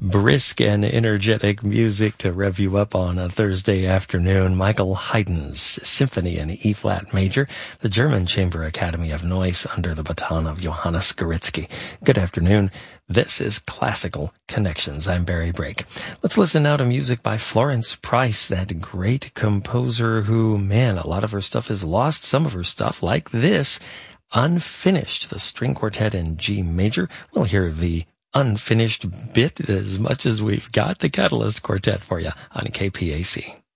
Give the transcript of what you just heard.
brisk and energetic music to rev you up on a Thursday afternoon. Michael Haydn's Symphony in E-flat major, the German Chamber Academy of Noise under the baton of Johannes Goritzky. Good afternoon. This is Classical Connections. I'm Barry Brake. Let's listen now to music by Florence Price, that great composer who, man, a lot of her stuff is lost. Some of her stuff, like this, unfinished, the string quartet in G major. We'll hear the unfinished bit as much as we've got the Catalyst Quartet for you on KPAC.